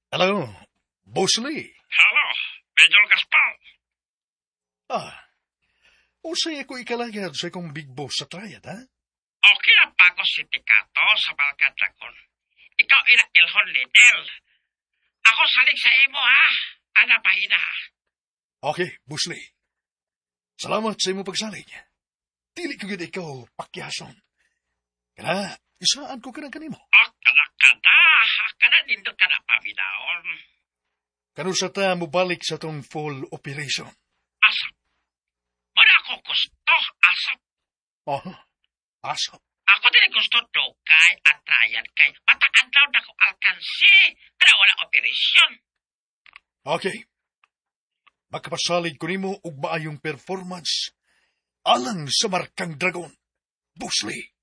Hello, Boss Lee. Halo, Major Gaspar. Usay ako ikalagad sa ikong big boss sa triad, ha? Okay na pa ako si Tikato sa Balkadrakon. Ikaw ilhon lidel. Ako salig sa imo ha. Ana pahina ha. Okay, Boss Lee. Salamat sa imo pagsalig. Dili ko gid ikaw pakyason. Kaya, isaan ko kanang kanimo. Kana kada. Kana nindot ka na paminaon. Kanusa ta mo balik sa tong full operation. Asap. Wala ako gusto, asap. Asap. Ako din gusto dugay at trial kay matakan daw na ko alkansi. Kaya wala operasyon. Okay. Makapasalig ko nimo ug maayong performance alang sa Markang Dragon, Boss Lee.